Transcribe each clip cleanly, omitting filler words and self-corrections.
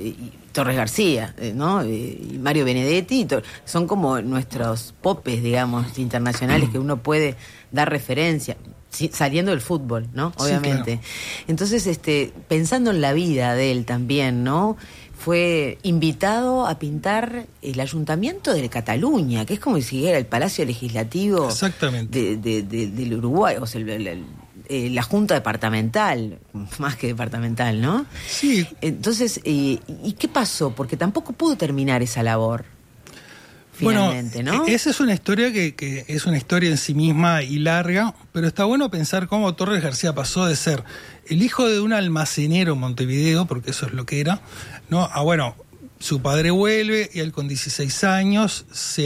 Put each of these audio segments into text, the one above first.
y Torres García, ¿no? Y Mario Benedetti, son como nuestros popes, digamos, internacionales que uno puede dar referencia, saliendo del fútbol, ¿no? Obviamente. Sí, claro. Entonces, pensando en la vida de él también, ¿no? Fue invitado a pintar el Ayuntamiento de Cataluña, que es como si era el Palacio Legislativo. Exactamente. del Uruguay, o sea, la Junta Departamental, más que departamental, ¿no? Sí. Entonces, ¿y qué pasó? Porque tampoco pudo terminar esa labor, finalmente, bueno, ¿no? Esa es una historia que es una historia en sí misma y larga, pero está bueno pensar cómo Torres García pasó de ser el hijo de un almacenero en Montevideo, porque eso es lo que era, ¿no? A, bueno, su padre vuelve y él con 16 años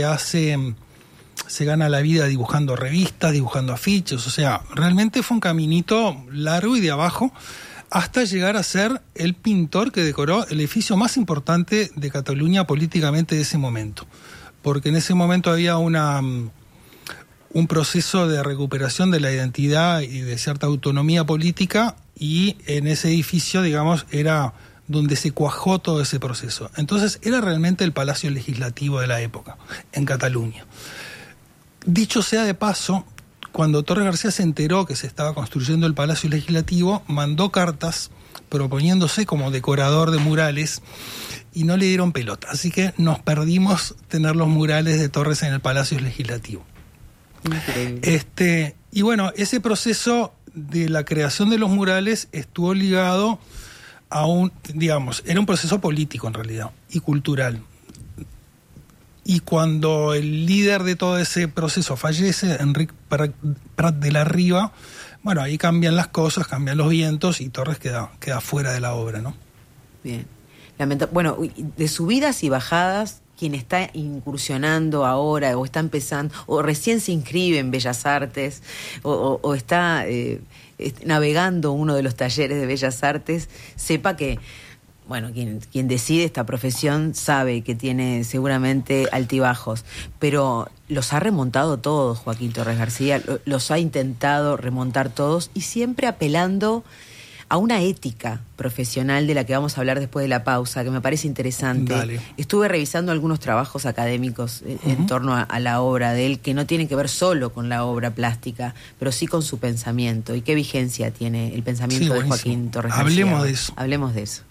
se gana la vida dibujando revistas, dibujando afiches, o sea, realmente fue un caminito largo y de abajo hasta llegar a ser el pintor que decoró el edificio más importante de Cataluña políticamente de ese momento, porque en ese momento había un proceso de recuperación de la identidad y de cierta autonomía política, y en ese edificio, digamos, era donde se cuajó todo ese proceso. Entonces era realmente el Palacio Legislativo de la época, en Cataluña. Dicho sea de paso, cuando Torres García se enteró que se estaba construyendo el Palacio Legislativo, mandó cartas proponiéndose como decorador de murales y no le dieron pelota. Así que nos perdimos tener los murales de Torres en el Palacio Legislativo. Increíble. Y bueno, ese proceso de la creación de los murales estuvo ligado a era un proceso político en realidad y cultural. Y cuando el líder de todo ese proceso fallece, Enric Prat de la Riba, bueno, ahí cambian las cosas, cambian los vientos y Torres queda fuera de la obra, ¿no? Bien. Bueno, de subidas y bajadas, quien está incursionando ahora o está empezando o recién se inscribe en Bellas Artes o está navegando uno de los talleres de Bellas Artes, sepa que, bueno, quien decide esta profesión sabe que tiene seguramente altibajos, pero los ha remontado todos, Joaquín Torres García, los ha intentado remontar todos y siempre apelando a una ética profesional de la que vamos a hablar después de la pausa, que me parece interesante. Dale. Estuve revisando algunos trabajos académicos en torno a la obra de él, que no tienen que ver solo con la obra plástica, pero sí con su pensamiento. ¿Y qué vigencia tiene el pensamiento de Joaquín Torres García? Hablemos de eso. Hablemos de eso.